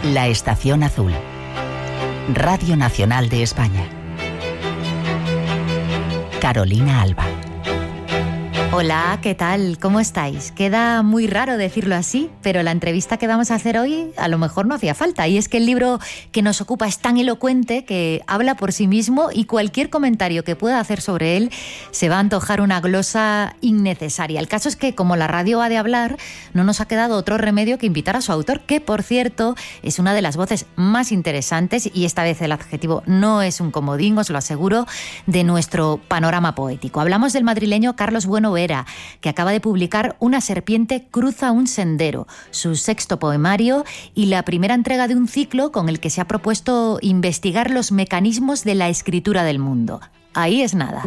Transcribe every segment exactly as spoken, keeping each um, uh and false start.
La Estación Azul. Radio Nacional de España. Carolina Alba. Hola, ¿qué tal? ¿Cómo estáis? Queda muy raro decirlo así, pero la entrevista que vamos a hacer hoy a lo mejor no hacía falta. Y es que el libro que nos ocupa es tan elocuente que habla por sí mismo y cualquier comentario que pueda hacer sobre él se va a antojar una glosa innecesaria. El caso es que, como la radio ha de hablar, no nos ha quedado otro remedio que invitar a su autor, que, por cierto, es una de las voces más interesantes, y esta vez el adjetivo no es un comodín, os lo aseguro, de nuestro panorama poético. Hablamos del madrileño Carlos Bueno Vera, que acaba de publicar Una serpiente cruza un sendero, su sexto poemario y la primera entrega de un ciclo con el que se ha propuesto investigar los mecanismos de la escritura del mundo. Ahí es nada.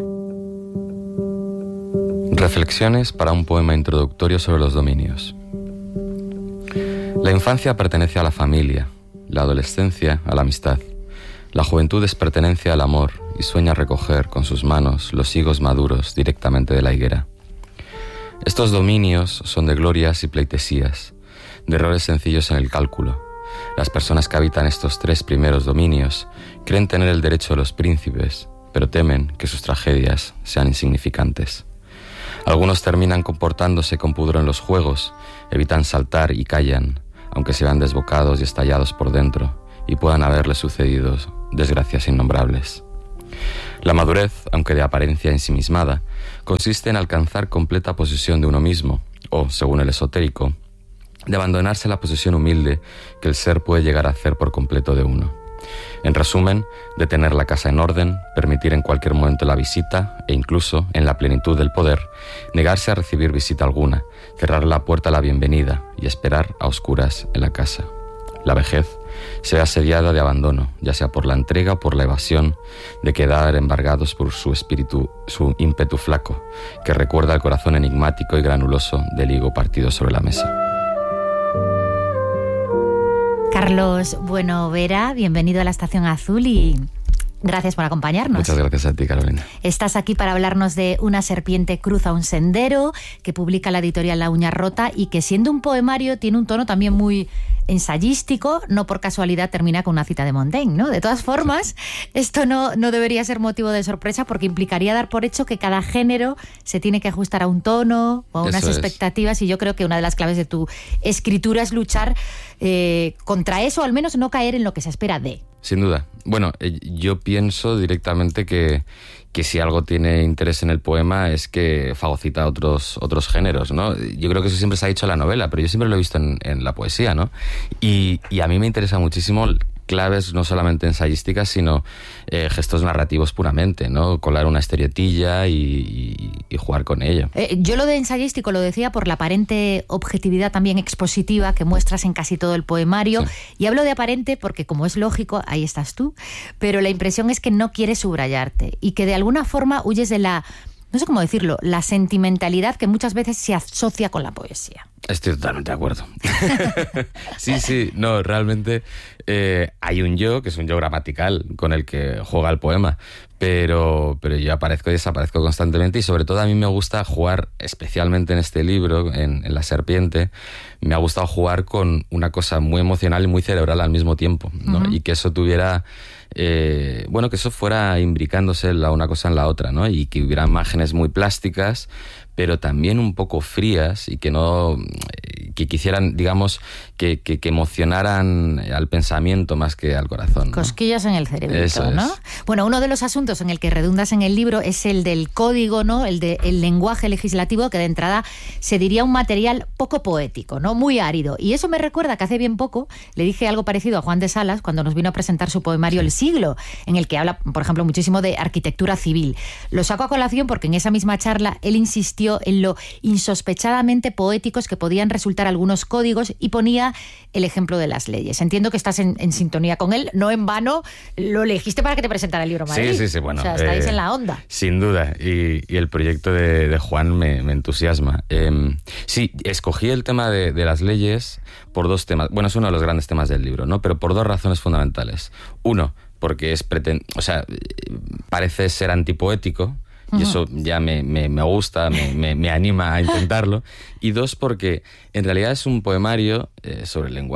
Reflexiones para un poema introductorio sobre los dominios. La infancia pertenece a la familia, la adolescencia a la amistad. La juventud es pertenencia al amor y sueña recoger con sus manos los higos maduros directamente de la higuera. Estos dominios son de glorias y pleitesías, de errores sencillos en el cálculo. Las personas que habitan estos tres primeros dominios creen tener el derecho de los príncipes, pero temen que sus tragedias sean insignificantes. Algunos terminan comportándose con pudor en los juegos, evitan saltar y callan, aunque se vean desbocados y estallados por dentro y puedan haberles sucedido desgracias innombrables. La madurez, aunque de apariencia ensimismada, consiste en alcanzar completa posesión de uno mismo, o, según el esotérico, de abandonarse la posesión humilde que el ser puede llegar a hacer por completo de uno. En resumen, de tener la casa en orden, permitir en cualquier momento la visita e incluso, en la plenitud del poder, negarse a recibir visita alguna, cerrar la puerta a la bienvenida y esperar a oscuras en la casa. La vejez se ve asediada de abandono, ya sea por la entrega o por la evasión, de quedar embargados por su espíritu, su ímpetu flaco, que recuerda el corazón enigmático y granuloso del higo partido sobre la mesa. Carlos Bueno Vera, bienvenido a la Estación Azul y gracias por acompañarnos. Muchas gracias a ti, Carolina. Estás aquí para hablarnos de Una serpiente cruza un sendero, que publica la editorial La Uña Rota y que, siendo un poemario, tiene un tono también muy ensayístico. No por casualidad termina con una cita de Montaigne, ¿no? De todas formas, esto no, no debería ser motivo de sorpresa, porque implicaría dar por hecho que cada género se tiene que ajustar a un tono o a unas Eso es. expectativas, y yo creo que una de las claves de tu escritura es luchar eh, contra eso, o al menos no caer en lo que se espera de. Sin duda. Bueno, eh, yo pienso directamente que, que si algo tiene interés en el poema es que fagocita otros, otros géneros, ¿no? Yo creo que eso siempre se ha dicho en la novela, pero yo siempre lo he visto en, en la poesía, ¿no? Y, y a mí me interesa muchísimo claves no solamente ensayísticas, sino eh, gestos narrativos puramente, ¿no? Colar una historietilla y, y, y jugar con ello. Eh, yo lo de ensayístico lo decía por la aparente objetividad también expositiva que muestras en casi todo el poemario. Sí. Y hablo de aparente porque, como es lógico, ahí estás tú, pero la impresión es que no quieres subrayarte y que de alguna forma huyes de la, no sé cómo decirlo, la sentimentalidad que muchas veces se asocia con la poesía. Estoy totalmente de acuerdo. Sí, sí, no, realmente eh, hay un yo, que es un yo gramatical con el que juega el poema, pero, pero yo aparezco y desaparezco constantemente, y sobre todo a mí me gusta jugar, especialmente en este libro, en, en La serpiente, me ha gustado jugar con una cosa muy emocional y muy cerebral al mismo tiempo, ¿no? Uh-huh. Y que eso tuviera... Eh, bueno, que eso fuera imbricándose la una cosa en la otra, ¿no? Y que hubiera imágenes muy plásticas, pero también un poco frías, y que no que quisieran, digamos, que, que, que emocionaran al pensamiento más que al corazón, ¿no? Cosquillas en el cerebrito, Eso ¿no? es. Bueno, uno de los asuntos en el que redundas en el libro es el del código, ¿no? El del lenguaje legislativo, que de entrada se diría un material poco poético, ¿no? Muy árido. Y eso me recuerda que hace bien poco le dije algo parecido a Juan de Salas cuando nos vino a presentar su poemario sí. El siglo, en el que habla, por ejemplo, muchísimo de arquitectura civil. Lo saco a colación porque en esa misma charla él insistió en lo insospechadamente poéticos que podían resultar algunos códigos y ponía el ejemplo de las leyes. Entiendo que estás en, en sintonía con él, no en vano lo elegiste para que te presentara el libro Madrid. Sí, sí, sí, bueno. O sea, estáis eh, en la onda. Sin duda, y, y el proyecto de, de Juan me, me entusiasma. Eh, sí, escogí el tema de, de las leyes por dos temas. Bueno, es uno de los grandes temas del libro, ¿no? Pero por dos razones fundamentales. Uno, porque es preten- o sea, parece ser antipoético, y eso ya me, me, me gusta, me, me, me anima a intentarlo. Y dos, porque en realidad es un poemario eh, sobre el lenguaje.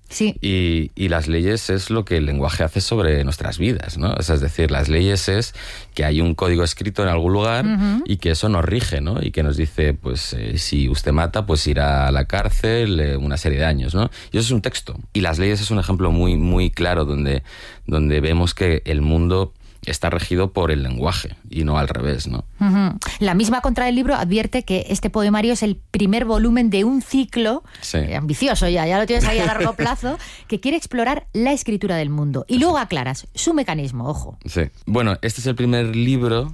Sí. Y, y las leyes es lo que el lenguaje hace sobre nuestras vidas, ¿no? O sea, es decir, las leyes es que hay un código escrito en algún lugar uh-huh. y que eso nos rige, ¿no? Y que nos dice, pues, eh, si usted mata, pues irá a la cárcel eh, una serie de años, ¿no? Y eso es un texto. Y las leyes es un ejemplo muy, muy claro donde, donde vemos que el mundo está regido por el lenguaje y no al revés, ¿no? Uh-huh. La misma contra del libro advierte que este poemario es el primer volumen de un ciclo sí. eh, ambicioso ya, ya lo tienes ahí a largo plazo, que quiere explorar la escritura del mundo. Y luego aclaras su mecanismo, ojo. Sí. Bueno, este es el primer libro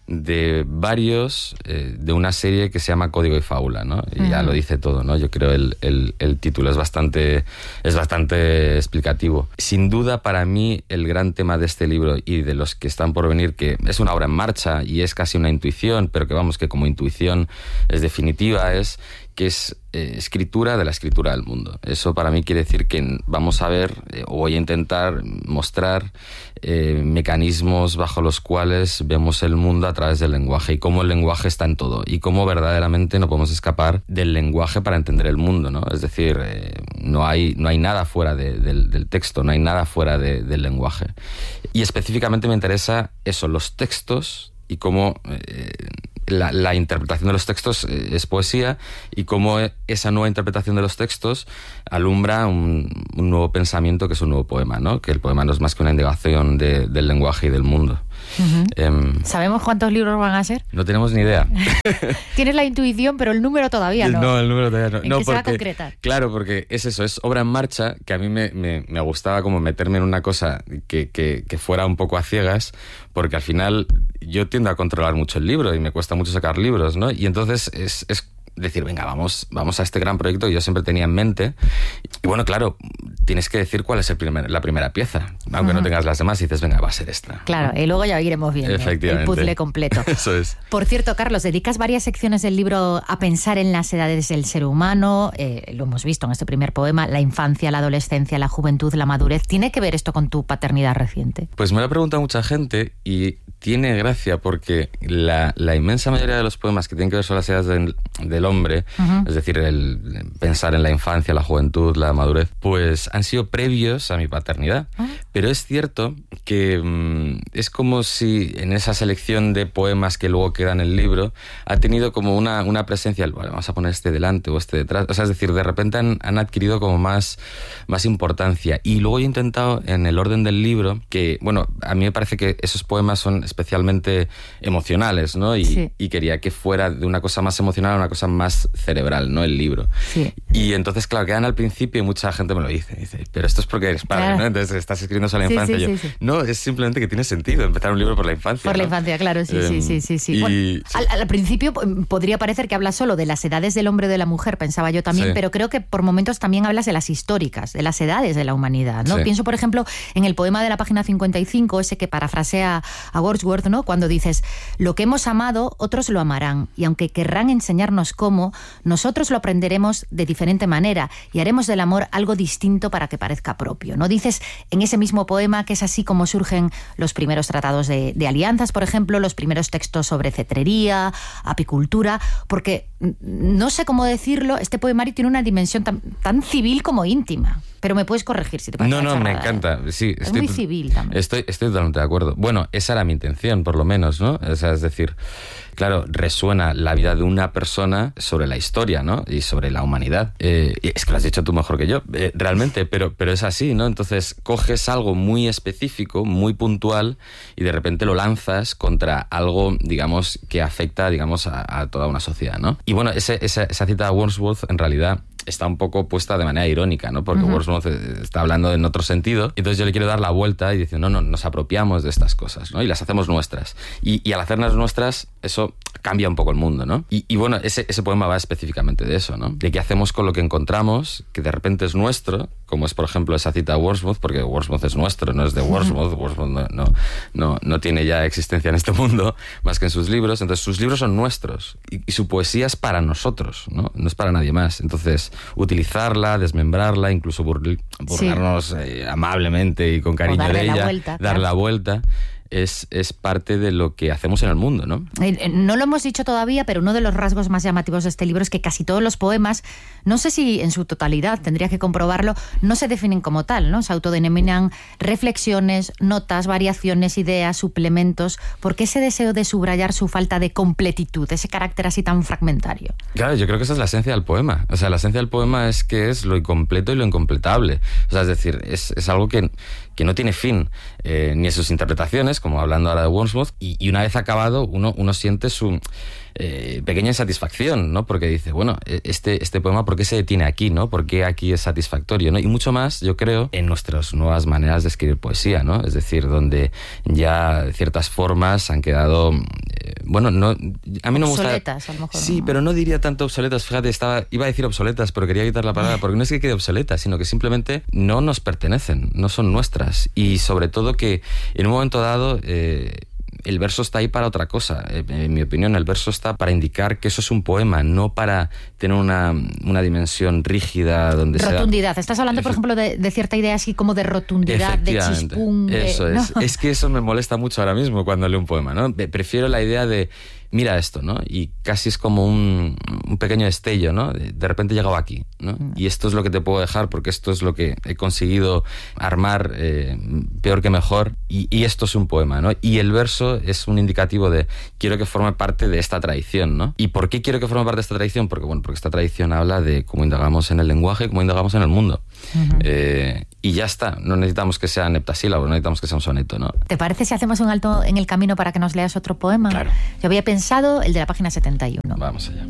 de varios, eh, de una serie que se llama Código y Fábula, ¿no? Y uh-huh. ya lo dice todo, ¿no? Yo creo el, el, el título es bastante, es bastante explicativo. Sin duda, para mí, el gran tema de este libro y de los que están por venir, que es una obra en marcha y es casi una intuición, pero que vamos, que como intuición es definitiva, es que es eh, escritura de la escritura del mundo. Eso para mí quiere decir que vamos a ver, eh, o voy a intentar mostrar eh, mecanismos bajo los cuales vemos el mundo a través del lenguaje y cómo el lenguaje está en todo y cómo verdaderamente no podemos escapar del lenguaje para entender el mundo, ¿no? Es decir, eh, no hay, no hay nada fuera de, del, del texto, no hay nada fuera de, del lenguaje. Y específicamente me interesa eso, los textos y cómo eh, la, la interpretación de los textos es poesía y cómo esa nueva interpretación de los textos alumbra un, un nuevo pensamiento que es un nuevo poema, ¿no? Que el poema no es más que una indagación de, del lenguaje y del mundo. Uh-huh. Um, ¿Sabemos cuántos libros van a ser? No tenemos ni idea. Tienes la intuición, pero el número todavía no. No, el número todavía no. ¿En no, qué porque, se va a concretar? Claro, porque es eso, es obra en marcha, que a mí me, me, me gustaba como meterme en una cosa que, que, que fuera un poco a ciegas, porque al final yo tiendo a controlar mucho el libro y me cuesta mucho sacar libros, ¿no? Y entonces es... es decir, venga, vamos, vamos a este gran proyecto que yo siempre tenía en mente. Y bueno, claro, tienes que decir cuál es el primer, la primera pieza, aunque uh-huh. no tengas las demás, y dices, venga, va a ser esta. Claro, ¿no? Y luego ya iremos viendo el puzzle completo. Eso es. Por cierto, Carlos, dedicas varias secciones del libro a pensar en las edades del ser humano, eh, lo hemos visto en este primer poema, la infancia, la adolescencia, la juventud, la madurez. ¿Tiene que ver esto con tu paternidad reciente? Pues me lo ha preguntado mucha gente y tiene gracia porque la, la inmensa mayoría de los poemas que tienen que ver con las edades del, del hombre, uh-huh. es decir, el pensar en la infancia, la juventud, la madurez, pues han sido previos a mi paternidad. Uh-huh. Pero es cierto que mmm, es como si en esa selección de poemas que luego quedan en el libro ha tenido como una, una presencia, bueno, vamos a poner este delante o este detrás, o sea, es decir, de repente han, han adquirido como más, más importancia. Y luego he intentado en el orden del libro que, bueno, a mí me parece que esos poemas son especialmente emocionales, ¿no? Y, sí. y quería que fuera de una cosa más emocional a una cosa más cerebral, ¿no? El libro. Sí. Y entonces, claro, quedan al principio y mucha gente me lo dice. Dice, pero esto es porque eres padre, claro. ¿no? Entonces estás escribiendo sobre la sí, infancia. Sí, y yo, sí, sí. no, es simplemente que tiene sentido empezar un libro por la infancia. Por ¿no? la infancia, claro, sí, eh, sí, sí, sí. sí. Y, bueno, sí. Al, al principio podría parecer que hablas solo de las edades del hombre o de la mujer, pensaba yo también, sí. pero creo que por momentos también hablas de las históricas, de las edades de la humanidad, ¿no? Sí. Pienso, por ejemplo, en el poema de la página cincuenta y cinco, ese que parafrasea a Wordsworth, ¿no? Cuando dices, lo que hemos amado, otros lo amarán, y aunque querrán enseñarnos cómo, nosotros lo aprenderemos de diferente manera y haremos del amor algo distinto para que parezca propio, ¿no? Dices en ese mismo poema que es así como surgen los primeros tratados de, de alianzas, por ejemplo, los primeros textos sobre cetrería, apicultura, porque no sé cómo decirlo, este poemario tiene una dimensión tan, tan civil como íntima. Pero me puedes corregir si te parece. No, no, charrada, me encanta. Sí, es estoy, muy civil también. Estoy, estoy totalmente de acuerdo. Bueno, esa era mi intención, por lo menos, ¿no? O sea, es decir, claro, resuena la vida de una persona sobre la historia, ¿no? Y sobre la humanidad. Eh, es que lo has dicho tú mejor que yo, eh, realmente, pero, pero es así, ¿no? Entonces, coges algo muy específico, muy puntual, y de repente lo lanzas contra algo, digamos, que afecta, digamos, a, a toda una sociedad, ¿no? Y bueno, ese, esa, esa cita de Wordsworth, en realidad, está un poco puesta de manera irónica, ¿no? Porque uh-huh. Wordsworth está hablando en otro sentido. Entonces yo le quiero dar la vuelta y decir, no, no, nos apropiamos de estas cosas, ¿no? Y las hacemos nuestras. Y, y al hacerlas nuestras, eso cambia un poco el mundo, ¿no? Y, y bueno, ese, ese poema va específicamente de eso, ¿no? De qué hacemos con lo que encontramos, que de repente es nuestro, como es, por ejemplo, esa cita de Wordsworth, porque Wordsworth es nuestro, no es de Wordsworth. Uh-huh. Wordsworth no, no, no, no tiene ya existencia en este mundo, más que en sus libros. Entonces sus libros son nuestros. Y, y su poesía es para nosotros, ¿no? No es para nadie más. Entonces, utilizarla, desmembrarla, incluso burl- burlarnos sí. eh, amablemente y con cariño o darle de ella, la vuelta, dar claro. la vuelta, es, es parte de lo que hacemos en el mundo, ¿no? No lo hemos dicho todavía, pero uno de los rasgos más llamativos de este libro es que casi todos los poemas, no sé si en su totalidad, tendría que comprobarlo, no se definen como tal, ¿no? Se autodenominan reflexiones, notas, variaciones, ideas, suplementos. ¿Por qué ese deseo de subrayar su falta de completitud, ese carácter así tan fragmentario? Claro, yo creo que esa es la esencia del poema. O sea, la esencia del poema es que es lo incompleto y lo incompletable. O sea, es decir, es, es algo que, que no tiene fin, eh, ni en sus interpretaciones, como hablando ahora de Wordsworth, y, y una vez acabado uno, uno siente su eh, pequeña insatisfacción, ¿no? Porque dice, bueno, este, este poema, ¿por qué se detiene aquí, no? ¿Por qué aquí es satisfactorio, no? Y mucho más, yo creo, en nuestras nuevas maneras de escribir poesía, ¿no? Es decir, donde ya ciertas formas han quedado, eh, bueno, no, a mí no me gusta... Obsoletas, a lo mejor. Sí, ¿no? Pero no diría tanto obsoletas, fíjate, estaba, iba a decir obsoletas, pero quería quitar la palabra, porque no es que quede obsoleta, sino que simplemente no nos pertenecen, no son nuestras, y sobre todo que en un momento dado... Eh, el verso está ahí para otra cosa. En mi opinión, el verso está para indicar que eso es un poema, no para tener una, una dimensión rígida donde sea... Rotundidad. Estás hablando, por ejemplo, de, de cierta idea así como de rotundidad, de chispún. De... Eso es. ¿no? Es que eso me molesta mucho ahora mismo cuando leo un poema, ¿no? Prefiero la idea de... Mira esto, ¿no? Y casi es como un, un pequeño destello, ¿no? De, de repente he llegado aquí, ¿no? Y esto es lo que te puedo dejar porque esto es lo que he conseguido armar eh, peor que mejor y, y esto es un poema, ¿no? Y el verso es un indicativo de quiero que forme parte de esta tradición, ¿no? ¿Y por qué quiero que forme parte de esta tradición? Porque, bueno, porque esta tradición habla de cómo indagamos en el lenguaje, cómo indagamos en el mundo. Uh-huh. Eh, y ya está. No necesitamos que sea heptasílabo, no necesitamos que sea un soneto, ¿no? ¿Te parece si hacemos un alto en el camino para que nos leas otro poema? Claro. Yo había pensado el de la página setenta y uno. Vamos allá.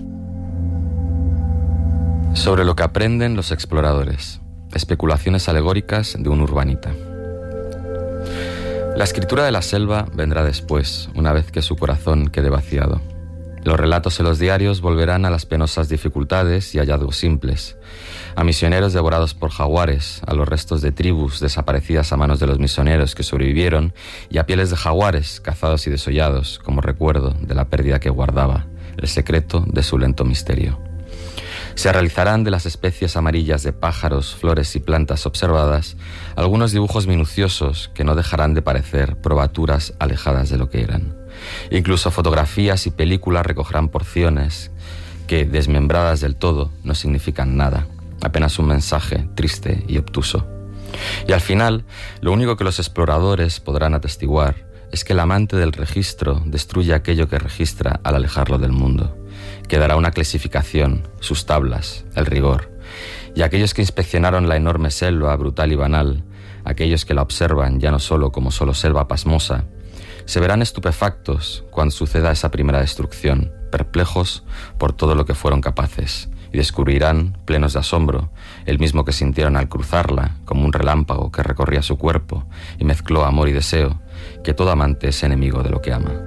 Sobre lo que aprenden los exploradores. Especulaciones alegóricas de un urbanita. La escritura de la selva vendrá después, una vez que su corazón quede vaciado. Los relatos en los diarios volverán a las penosas dificultades y hallazgos simples, a misioneros devorados por jaguares, a los restos de tribus desaparecidas a manos de los misioneros que sobrevivieron y a pieles de jaguares cazados y desollados como recuerdo de la pérdida que guardaba, el secreto de su lento misterio. Se realizarán de las especies amarillas de pájaros, flores y plantas observadas algunos dibujos minuciosos que no dejarán de parecer probaturas alejadas de lo que eran. Incluso fotografías y películas recogerán porciones que, desmembradas del todo, no significan nada, apenas un mensaje triste y obtuso. Y al final, lo único que los exploradores podrán atestiguar es que el amante del registro destruye aquello que registra al alejarlo del mundo. Quedará una clasificación, sus tablas, el rigor. Y aquellos que inspeccionaron la enorme selva brutal y banal, aquellos que la observan ya no solo como solo selva pasmosa, se verán estupefactos cuando suceda esa primera destrucción, perplejos por todo lo que fueron capaces, y descubrirán, plenos de asombro, el mismo que sintieron al cruzarla, como un relámpago que recorría su cuerpo y mezcló amor y deseo, que todo amante es enemigo de lo que ama.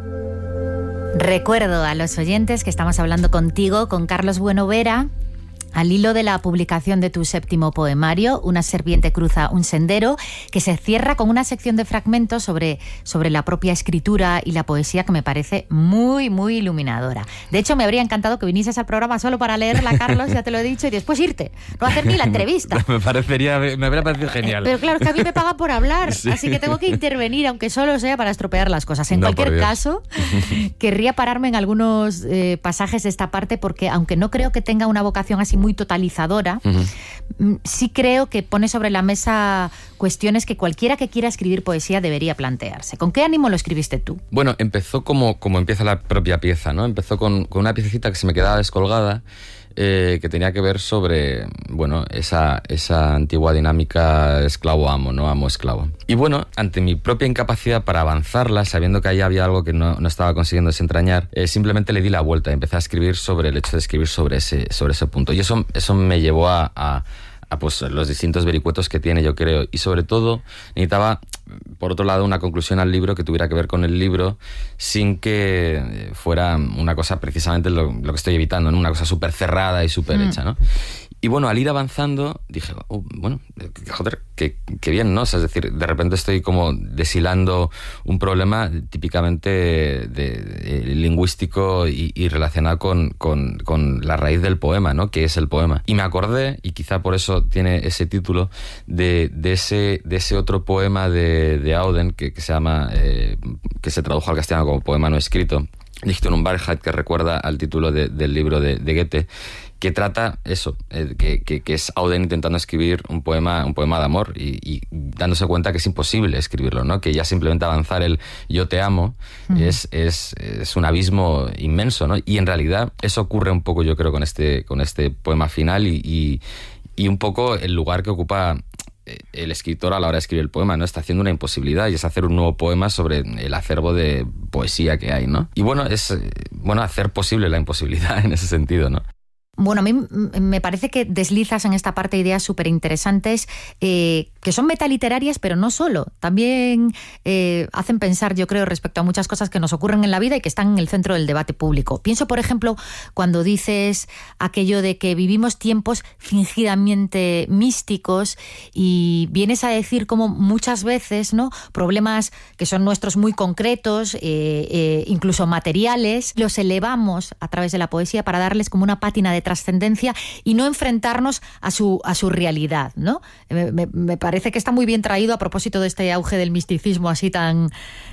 Recuerdo a los oyentes que estamos hablando contigo, con Carlos Bueno Vera, al hilo de la publicación de tu séptimo poemario, Una serpiente cruza un sendero, que se cierra con una sección de fragmentos sobre, sobre la propia escritura y la poesía que me parece muy, muy iluminadora. De hecho, me habría encantado que vinieses al programa solo para leerla, Carlos, ya te lo he dicho, y después irte, no hacer ni la entrevista. Me parecería, me habría parecido genial. Pero claro, es que a mí me pagan por hablar, sí. Así que tengo que intervenir, aunque solo sea para estropear las cosas. En no, cualquier caso, querría pararme en algunos eh, pasajes de esta parte, porque aunque no creo que tenga una vocación así muy totalizadora, uh-huh. sí creo que pone sobre la mesa cuestiones que cualquiera que quiera escribir poesía debería plantearse. ¿Con qué ánimo lo escribiste tú? Bueno, empezó como, como empieza la propia pieza, ¿no? Empezó con, con una piececita que se me quedaba descolgada, eh, que tenía que ver sobre, bueno, esa, esa antigua dinámica esclavo-amo, ¿no? Amo-esclavo. Y bueno, ante mi propia incapacidad para avanzarla, sabiendo que ahí había algo que no, no estaba consiguiendo desentrañar, eh, simplemente le di la vuelta y empecé a escribir sobre el hecho de escribir sobre ese, sobre ese punto. Y eso, eso me llevó a... a a pues, los distintos vericuetos que tiene, yo creo. Y sobre todo, necesitaba, por otro lado, una conclusión al libro que tuviera que ver con el libro sin que fuera una cosa precisamente lo, lo que estoy evitando, ¿no? Una cosa súper cerrada y súper mm. hecha, ¿no? Y bueno, al ir avanzando, dije, oh, bueno, joder, qué, qué bien, ¿no? O sea, es decir, de repente estoy como deshilando un problema típicamente de, de, de lingüístico y, y relacionado con, con, con la raíz del poema, ¿no? Que es el poema. Y me acordé, y quizá por eso tiene ese título, de, de, ese, de ese otro poema de de, de Auden, que, que se llama, eh, que se tradujo al castellano como Poema no escrito, Dichtung unwahrheit, que recuerda al título de, del libro de, de Goethe, que trata eso, eh, que, que, que es Auden intentando escribir un poema, un poema de amor y, y dándose cuenta que es imposible escribirlo, ¿no? Que ya simplemente avanzar el yo te amo uh-huh. es, es, es un abismo inmenso, ¿no? Y en realidad eso ocurre un poco, yo creo, con este, con este poema final y, y, y un poco el lugar que ocupa el escritor a la hora de escribir el poema, ¿no? Está haciendo una imposibilidad y es hacer un nuevo poema sobre el acervo de poesía que hay, ¿no? Y bueno, es bueno hacer posible la imposibilidad en ese sentido, ¿no? Bueno, a mí me parece que deslizas en esta parte ideas súper interesantes eh, que son metaliterarias, pero no solo. También eh, hacen pensar, yo creo, respecto a muchas cosas que nos ocurren en la vida y que están en el centro del debate público. Pienso, por ejemplo, cuando dices aquello de que vivimos tiempos fingidamente místicos y vienes a decir como muchas veces, ¿no? Problemas que son nuestros muy concretos, eh, eh, incluso materiales, los elevamos a través de la poesía para darles como una pátina de trascendencia y no enfrentarnos a su, a su realidad, ¿no? Me, me, me parece que está muy bien traído a propósito de este auge del misticismo así tan,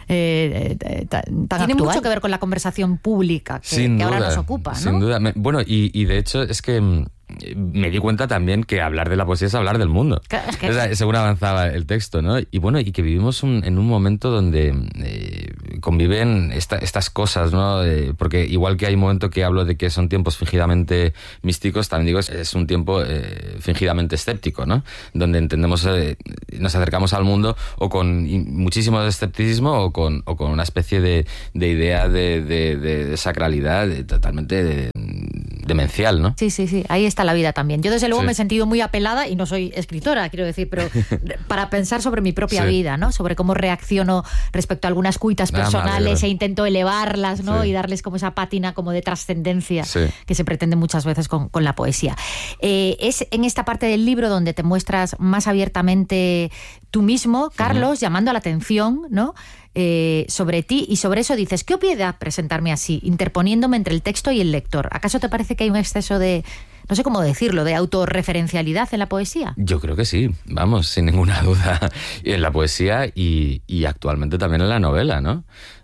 eh, tan, tan Tiene actual. Mucho que ver con la conversación pública que, que ahora nos ocupa, ¿no? Sin duda. Me, bueno, y, y de hecho es que me di cuenta también que hablar de la poesía es hablar del mundo. Claro, es que... o sea, según avanzaba el texto, ¿no? Y bueno, y que vivimos un, en un momento donde eh, conviven esta, estas cosas, ¿no? Eh, porque igual que hay un momento que hablo de que son tiempos fingidamente místicos, también digo es, es un tiempo eh, fingidamente escéptico, ¿no? Donde entendemos, eh, nos acercamos al mundo o con muchísimo escepticismo o con, o con una especie de, de idea de, de, de sacralidad de, totalmente de, demencial, ¿no? Sí, sí, sí. Ahí está la vida también. Yo desde luego sí. me he sentido muy apelada y no soy escritora, quiero decir, pero para pensar sobre mi propia sí. vida, ¿no? Sobre cómo reacciono respecto a algunas cuitas personales ah, e intento elevarlas, ¿no? Sí. Y darles como esa pátina como de trascendencia sí. que se pretende muchas veces con, con la poesía. Eh, es en esta parte del libro donde te muestras más abiertamente tú mismo, Carlos, uh-huh. llamando a la atención, ¿no? Eh, sobre ti y sobre eso dices, ¿qué obviedad presentarme así, interponiéndome entre el texto y el lector? ¿Acaso te parece que hay un exceso de, no sé cómo decirlo, de autorreferencialidad en la poesía? Yo creo que sí, vamos, sin ninguna duda, en la poesía y, y actualmente también en la novela, ¿no?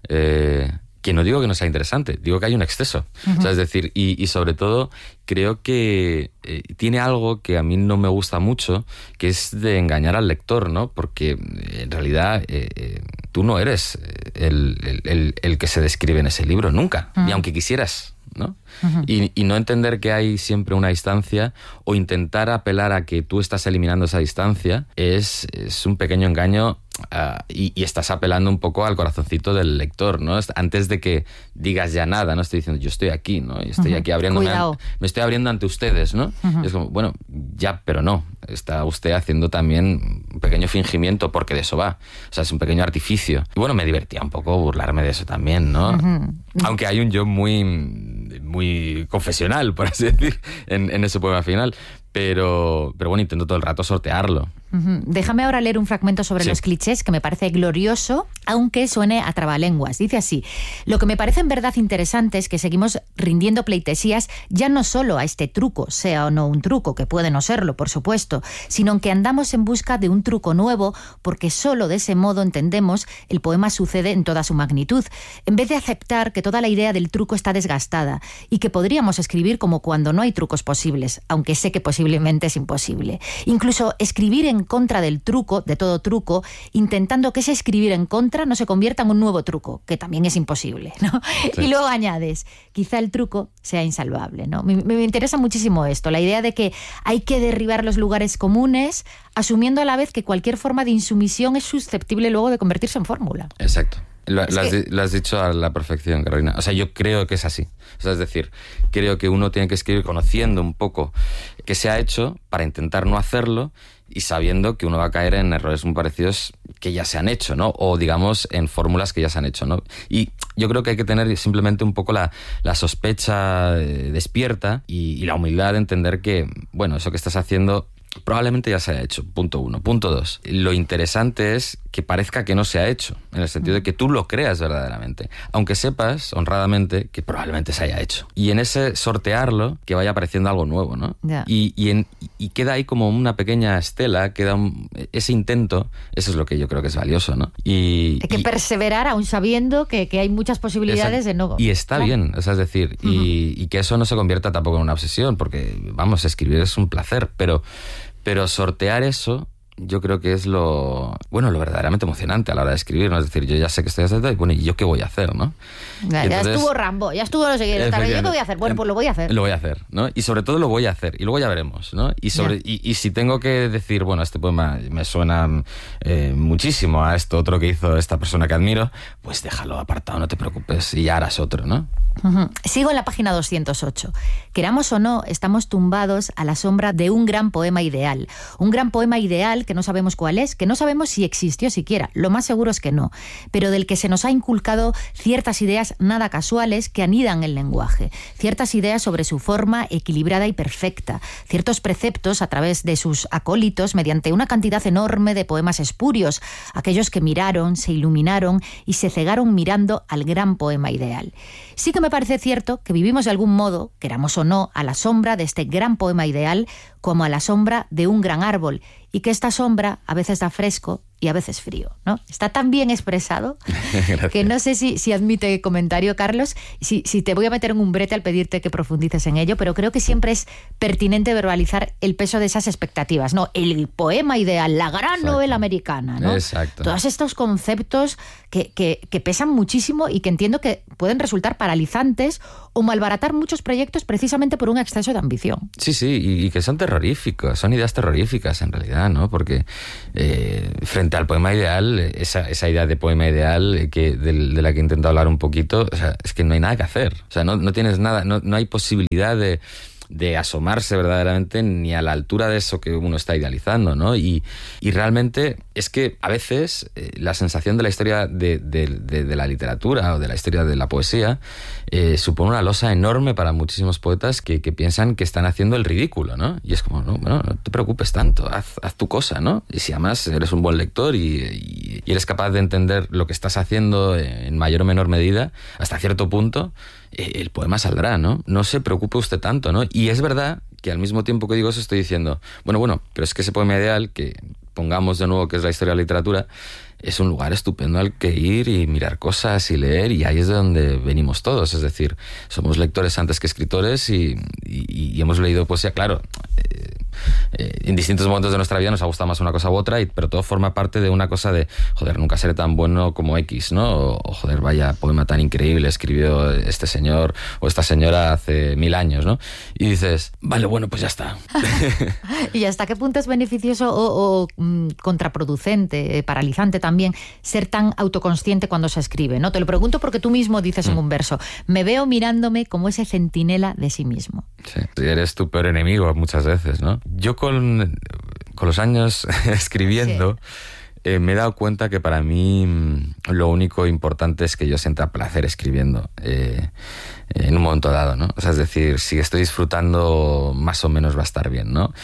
Eh, que no digo que no sea interesante, digo que hay un exceso. Uh-huh. O sea, es decir, y, y sobre todo creo que eh, tiene algo que a mí no me gusta mucho, que es de engañar al lector, ¿no? Porque en realidad eh, tú no eres el, el, el, el que se describe en ese libro, nunca, uh-huh. ni aunque quisieras, ¿no? Uh-huh. Y, y no entender que hay siempre una distancia o intentar apelar a que tú estás eliminando esa distancia es, es un pequeño engaño. Uh, y, y estás apelando un poco al corazoncito del lector, ¿no? Antes de que digas ya nada, ¿no? Estoy diciendo, yo estoy aquí, ¿no? Y estoy uh-huh. aquí abriéndome, an- me estoy abriendo ante ustedes, ¿no? Uh-huh. Y es como, bueno, ya, pero no. Está usted haciendo también un pequeño fingimiento, porque de eso va. O sea, es un pequeño artificio. Y bueno, me divertía un poco burlarme de eso también, ¿no? Uh-huh. Aunque hay un yo muy, muy confesional, por así decir, en, en ese poema final. Pero, pero bueno, intento todo el rato sortearlo. Uh-huh. Déjame ahora leer un fragmento sobre sí. los clichés que me parece glorioso, aunque suene a trabalenguas. Dice así: lo que me parece en verdad interesante es que seguimos rindiendo pleitesías ya no solo a este truco, sea o no un truco, que puede no serlo, por supuesto, sino que andamos en busca de un truco nuevo, porque solo de ese modo entendemos el poema sucede en toda su magnitud, en vez de aceptar que toda la idea del truco está desgastada y que podríamos escribir como cuando no hay trucos posibles, aunque sé que posiblemente es imposible. Incluso escribir en contra del truco, de todo truco, intentando que ese escribir en contra no se convierta en un nuevo truco, que también es imposible, ¿no? Sí. Y luego añades, quizá el truco sea insalvable, ¿no? Me, me interesa muchísimo esto, la idea de que hay que derribar los lugares comunes, asumiendo a la vez que cualquier forma de insumisión es susceptible luego de convertirse en fórmula. Exacto. Lo, es lo, has, que... lo has dicho a la perfección, Carolina. O sea, yo creo que es así. O sea, es decir, creo que uno tiene que escribir conociendo un poco qué se ha hecho para intentar no hacerlo y sabiendo que uno va a caer en errores muy parecidos que ya se han hecho, ¿no? O, digamos, en fórmulas que ya se han hecho, ¿no? Y yo creo que hay que tener simplemente un poco la, la sospecha eh, despierta y, y la humildad de entender que, bueno, eso que estás haciendo probablemente ya se haya hecho, punto uno. Punto dos, lo interesante es que parezca que no se ha hecho, en el sentido de que tú lo creas verdaderamente, aunque sepas, honradamente, que probablemente se haya hecho. Y en ese sortearlo, que vaya apareciendo algo nuevo, ¿no? Yeah. Y, y, en, y queda ahí como una pequeña estela, queda un, ese intento, eso es lo que yo creo que es valioso, ¿no? Y, hay que y, perseverar aún sabiendo que, que hay muchas posibilidades esa, de no... Y está ¿no? bien, o sea, es decir, uh-huh. y, y que eso no se convierta tampoco en una obsesión, porque, vamos, escribir es un placer, pero, pero sortear eso... yo creo que es lo bueno lo verdaderamente emocionante a la hora de escribir, ¿no? Es decir, yo ya sé que estoy haciendo y bueno, ¿y yo qué voy a hacer, no? Ya, ya entonces, estuvo Rambo, ya estuvo no sé qué, ¿yo qué voy a hacer? Bueno, pues lo voy a hacer. Lo voy a hacer, ¿no? Y sobre todo lo voy a hacer, y luego ya veremos, ¿no? Y, sobre, y, y si tengo que decir, bueno, este poema me suena eh, muchísimo a esto otro que hizo esta persona que admiro, pues déjalo apartado, no te preocupes, y ya harás otro, ¿no? Uh-huh. Sigo en la página doscientos ocho. Queramos o no, estamos tumbados a la sombra de un gran poema ideal. Un gran poema ideal que no sabemos cuál es, que no sabemos si existió siquiera. Lo más seguro es que no. Pero del que se nos ha inculcado ciertas ideas nada casuales que anidan el lenguaje. Ciertas ideas sobre su forma equilibrada y perfecta. Ciertos preceptos a través de sus acólitos mediante una cantidad enorme de poemas espurios. Aquellos que miraron, se iluminaron y se cegaron mirando al gran poema ideal. Sí que me parece cierto que vivimos de algún modo, queramos o no, a la sombra de este gran poema ideal como a la sombra de un gran árbol, y que esta sombra a veces da fresco y a veces frío, ¿no? Está tan bien expresado que no sé si, si admite comentario, Carlos, si, si te voy a meter en un brete al pedirte que profundices en ello, pero creo que siempre es pertinente verbalizar el peso de esas expectativas, ¿no? El poema ideal, la gran Exacto. novela americana, ¿no? Exacto. Todos estos conceptos que, que, que pesan muchísimo y que entiendo que pueden resultar paralizantes o malbaratar muchos proyectos precisamente por un exceso de ambición. Sí, sí, y, y que son terroríficos, son ideas terroríficas en realidad, ¿no? Porque eh, frente al poema ideal, esa, esa idea de poema ideal que de, de la que he intentado hablar un poquito, o sea, es que no hay nada que hacer. O sea, no, no tienes nada, no, no hay posibilidad de, de asomarse verdaderamente ni a la altura de eso que uno está idealizando, ¿no? Y, y realmente es que a veces eh, la sensación de la historia de, de, de, de la literatura o de la historia de la poesía eh, supone una losa enorme para muchísimos poetas que, que piensan que están haciendo el ridículo, ¿no? Y es como, no, bueno, no te preocupes tanto, haz, haz tu cosa, ¿no? Y si además eres un buen lector y, y, y eres capaz de entender lo que estás haciendo en mayor o menor medida, hasta cierto punto, eh, el poema saldrá, ¿no? No se preocupe usted tanto, ¿no? Y es verdad que al mismo tiempo que digo eso estoy diciendo, bueno, bueno, pero es que ese poema ideal, que pongamos de nuevo que es la historia de la literatura, es un lugar estupendo al que ir y mirar cosas y leer, y ahí es de donde venimos todos, es decir, somos lectores antes que escritores y, y, y hemos leído poesía, claro, eh, eh, en distintos momentos de nuestra vida nos ha gustado más una cosa u otra, y, pero todo forma parte de una cosa de, joder, nunca seré tan bueno como X, ¿no? O, o joder, vaya poema tan increíble escribió este señor o esta señora hace mil años, ¿no? Y dices, vale, bueno, pues ya está. ¿Y hasta qué punto es beneficioso o, o mm, contraproducente, eh, paralizante también, ser tan autoconsciente cuando se escribe, ¿no? Te lo pregunto porque tú mismo dices mm. en un verso, me veo mirándome como ese centinela de sí mismo. Sí, eres tu peor enemigo muchas veces, ¿no? Yo con, con los años escribiendo sí. eh, me he dado cuenta que para mí lo único importante es que yo sienta placer escribiendo eh, en un momento dado, ¿no? O sea, es decir, si estoy disfrutando, más o menos va a estar bien, ¿no?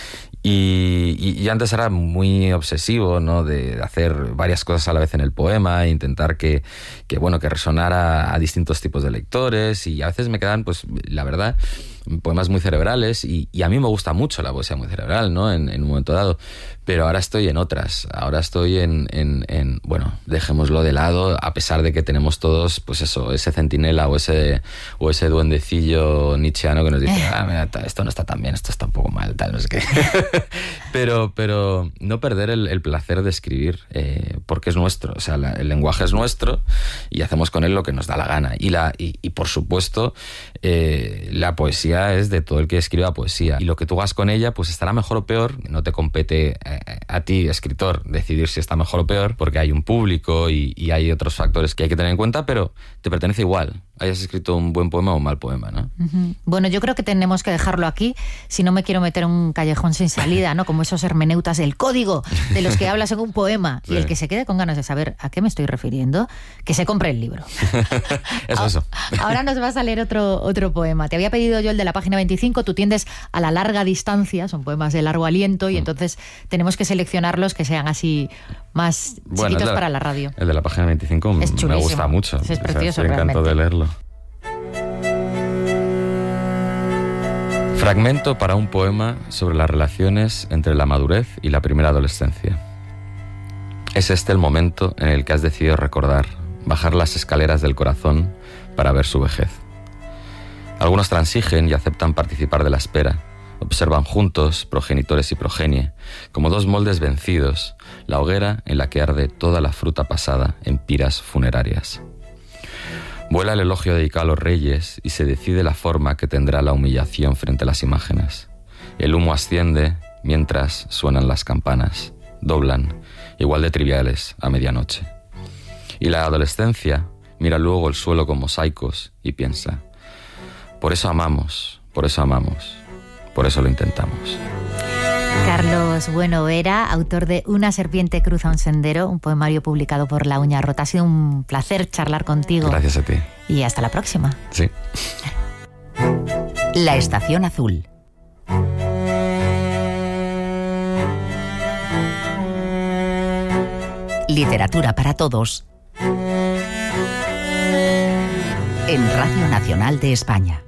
Y, y, y antes era muy obsesivo, ¿no? De, de hacer varias cosas a la vez en el poema, e intentar que, que, bueno, que resonara a distintos tipos de lectores, y a veces me quedan, pues, la verdad, poemas muy cerebrales, y, y a mí me gusta mucho la poesía muy cerebral, ¿no? En, en un momento dado, pero ahora estoy en otras, ahora estoy en, en, en, bueno, dejémoslo de lado, a pesar de que tenemos todos, pues eso, ese centinela o ese, o ese duendecillo nietzscheano que nos dice, ah, mira, esto no está tan bien, esto está un poco mal, tal, no sé qué. pero, pero no perder el, el placer de escribir, eh, porque es nuestro, o sea, la, el lenguaje es nuestro y hacemos con él lo que nos da la gana. Y, la, y, y por supuesto, eh, la poesía es de todo el que escriba poesía. Y lo que tú hagas con ella, pues estará mejor o peor. No te compete eh, a ti, escritor, decidir si está mejor o peor, porque hay un público y, y hay otros factores que hay que tener en cuenta, pero te pertenece igual. hayas escrito un buen poema o un mal poema, ¿no? Uh-huh. Bueno, yo creo que tenemos que dejarlo aquí, si no me quiero meter en un callejón sin salida, ¿no? Como esos hermeneutas del código de los que hablas en un poema. Sí. Y el que se quede con ganas de saber a qué me estoy refiriendo, que se compre el libro. Es eso. Ahora nos vas a leer otro, otro poema. Te había pedido yo el de la página veinticinco, tú tiendes a la larga distancia, son poemas de largo aliento, y mm. entonces tenemos que seleccionarlos que sean así más bueno, chiquitos la, para la radio. El de la página veinticinco es me gusta mucho. Es, es precioso, o sea, estoy encantado de leerlo. Fragmento para un poema sobre las relaciones entre la madurez y la primera adolescencia. Es este el momento en el que has decidido recordar, bajar las escaleras del corazón para ver su vejez. Algunos transigen y aceptan participar de la espera. Observan juntos, progenitores y progenie, como dos moldes vencidos, la hoguera en la que arde toda la fruta pasada en piras funerarias. Vuela el elogio dedicado a los reyes y se decide la forma que tendrá la humillación frente a las imágenes. El humo asciende mientras suenan las campanas, doblan, igual de triviales, a medianoche. Y la adolescencia mira luego el suelo con mosaicos y piensa: por eso amamos, por eso amamos. Por eso lo intentamos. Carlos Bueno Vera, autor de Una serpiente cruza un sendero, un poemario publicado por La Uña Rota. Ha sido un placer charlar contigo. Gracias a ti. Y hasta la próxima. Sí. La Estación Azul. Literatura para todos. En Radio Nacional de España.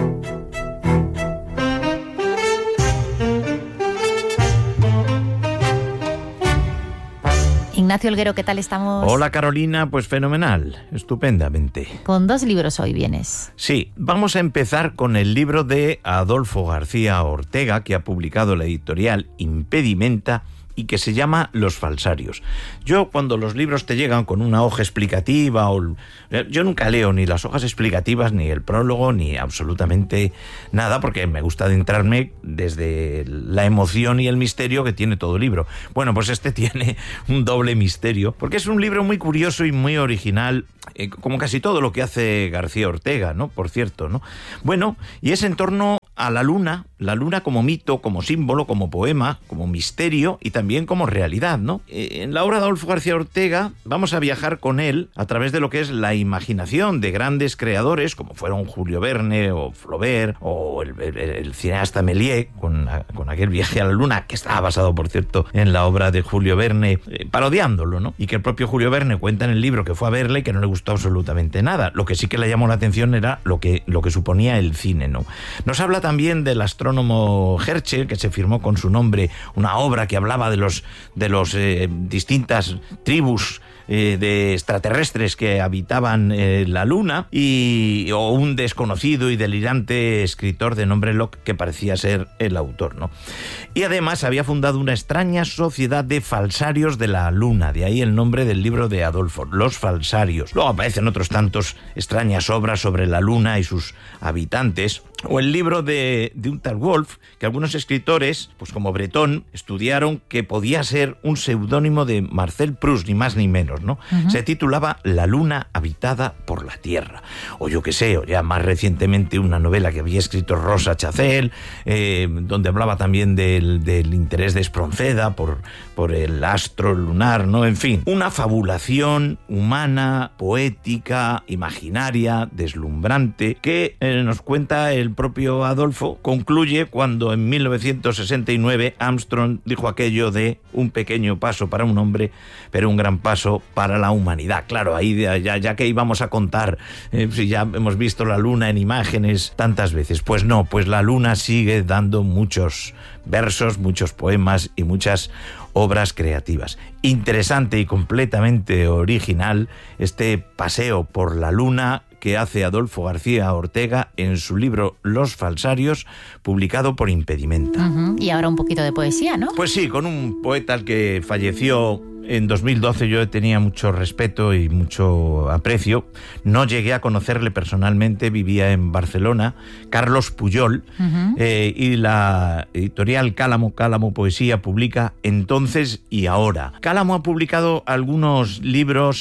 Ignacio Olguero, ¿qué tal estamos? Hola Carolina, pues fenomenal, estupendamente. Con dos libros hoy vienes. Sí, vamos a empezar con el libro de Adolfo García Ortega, que ha publicado la editorial Impedimenta y que se llama Los falsarios. Yo, cuando los libros te llegan con una hoja explicativa, o yo nunca leo ni las hojas explicativas, ni el prólogo, ni absolutamente nada, porque me gusta adentrarme desde la emoción y el misterio que tiene todo el libro. Bueno, pues este tiene un doble misterio, porque es un libro muy curioso y muy original, eh, como casi todo lo que hace García Ortega, ¿no? Por cierto, ¿no? Bueno, y es en torno a la luna, la luna como mito, como símbolo, como poema, como misterio y también como realidad, ¿no? En la obra de Adolfo García Ortega vamos a viajar con él a través de lo que es la imaginación de grandes creadores, como fueron Julio Verne o Flaubert o el, el, el cineasta Méliès, con, con aquel viaje a la luna, que estaba basado, por cierto, en la obra de Julio Verne, eh, parodiándolo, ¿no? Y que el propio Julio Verne cuenta en el libro que fue a verle y que no le gustó absolutamente nada. Lo que sí que le llamó la atención era lo que, lo que suponía el cine, ¿no? Nos habla también del astrónomo Herschel, que se firmó con su nombre una obra que hablaba de los, de los eh, distintas tribus eh, de extraterrestres que habitaban eh, la luna, y o un desconocido y delirante escritor de nombre Locke que parecía ser el autor, ¿no? Y además había fundado una extraña sociedad de falsarios de la luna, de ahí el nombre del libro de Adolfo, Los falsarios. Luego aparecen otros tantos extrañas obras sobre la luna y sus habitantes, o el libro de, de un tal Wolf, que algunos escritores, pues como Breton, estudiaron que podía ser un seudónimo de Marcel Proust, ni más ni menos, ¿no? Uh-huh. Se titulaba La luna habitada por la Tierra. O yo qué sé, o ya más recientemente una novela que había escrito Rosa Chacel, eh, donde hablaba también del, del interés de Espronceda por, por el astro lunar, ¿no? En fin, una fabulación humana, poética, imaginaria, deslumbrante, que eh, nos cuenta el propio Adolfo. Concluye cuando en mil novecientos sesenta y nueve Armstrong dijo aquello de un pequeño paso para un hombre, pero un gran paso para la humanidad. Claro, ahí ya, ya que íbamos a contar, eh, si ya hemos visto la luna en imágenes tantas veces. Pues no, pues la luna sigue dando muchos versos, muchos poemas y muchas obras creativas. Interesante y completamente original este paseo por la luna que hace Adolfo García Ortega en su libro Los falsarios, publicado por Impedimenta. Uh-huh. Y ahora un poquito de poesía, ¿no? Pues sí, con un poeta al que falleció en dos mil doce. Yo tenía mucho respeto y mucho aprecio. No llegué a conocerle personalmente, vivía en Barcelona, Carlos Puyol, uh-huh. eh, y la editorial Cálamo, Cálamo Poesía, publica Entonces y Ahora. Cálamo ha publicado algunos libros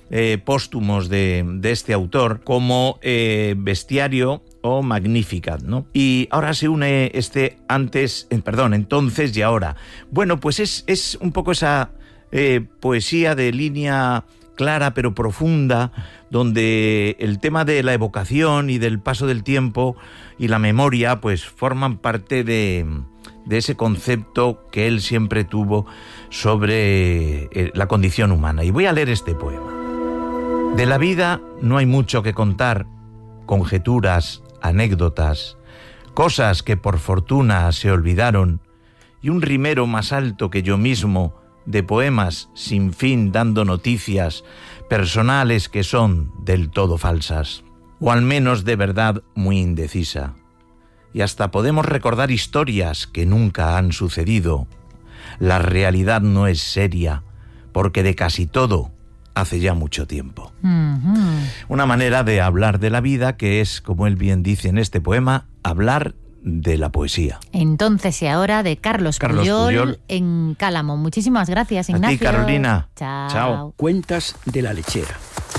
eh, póstumos de, de este autor, como eh, Bestiario o Magnificat, ¿no? Y ahora se une este antes, eh, perdón, entonces y ahora. Bueno, pues es, es un poco esa eh, poesía de línea clara pero profunda, donde el tema de la evocación y del paso del tiempo y la memoria pues forman parte de, de ese concepto que él siempre tuvo sobre eh, la condición humana. Y voy a leer este poema. De la vida no hay mucho que contar, conjeturas, anécdotas, cosas que por fortuna se olvidaron, y un rimero más alto que yo mismo, de poemas sin fin dando noticias personales que son del todo falsas, o al menos de verdad muy indecisa. Y hasta podemos recordar historias que nunca han sucedido. La realidad no es seria, porque de casi todo hace ya mucho tiempo. Uh-huh. Una manera de hablar de la vida que es, como él bien dice en este poema, hablar de la poesía. Entonces y ahora, de Carlos, Carlos Puyol, Puyol en Cálamo. Muchísimas gracias, Ignacio. A ti, Carolina. Chao. Chao. Cuentas de la lechera.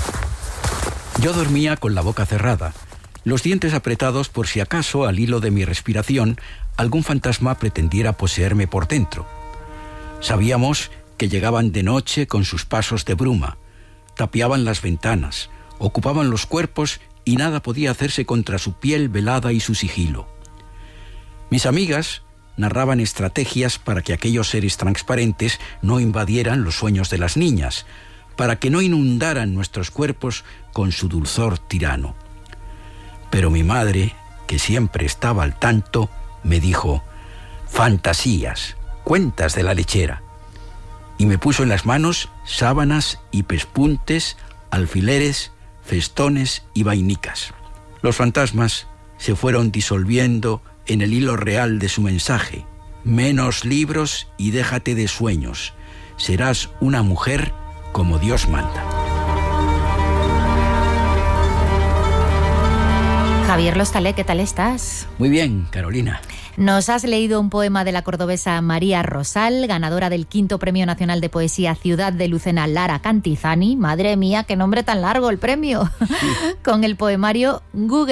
Yo dormía con la boca cerrada, los dientes apretados por si acaso, al hilo de mi respiración, algún fantasma pretendiera poseerme por dentro. Sabíamos que llegaban de noche con sus pasos de bruma, tapiaban las ventanas, ocupaban los cuerpos y nada podía hacerse contra su piel velada y su sigilo. Mis amigas narraban estrategias para que aquellos seres transparentes no invadieran los sueños de las niñas, para que no inundaran nuestros cuerpos con su dulzor tirano. Pero mi madre, que siempre estaba al tanto, me dijo: fantasías, cuentas de la lechera. Y me puso en las manos sábanas y pespuntes, alfileres, festones y vainicas. Los fantasmas se fueron disolviendo en el hilo real de su mensaje. Menos libros y déjate de sueños. Serás una mujer como Dios manda. Javier Lostalé, ¿qué tal estás? Muy bien, Carolina. Nos has leído un poema de la cordobesa María Rosal, ganadora del quinto Premio Nacional de Poesía Ciudad de Lucena Lara Cantizani. Madre mía, qué nombre tan largo el premio. Sí. Con el poemario Google